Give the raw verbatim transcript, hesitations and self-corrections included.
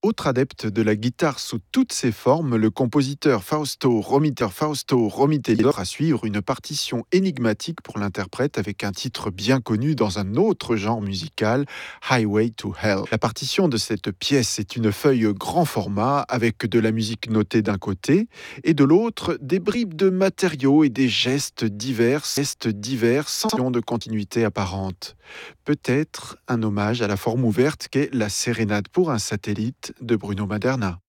Autre adepte de la guitare sous toutes ses formes, le compositeur Fausto Romiter Fausto Romitelli offre à suivre une partition énigmatique pour l'interprète avec un titre bien connu dans un autre genre musical, Highway to Hell. La partition de cette pièce est une feuille grand format avec de la musique notée d'un côté et de l'autre des bribes de matériaux et des gestes divers, gestes divers sans de continuité apparente. Peut-être un hommage à la forme ouverte qu'est la sérénade pour un satellite de Bruno Maderna.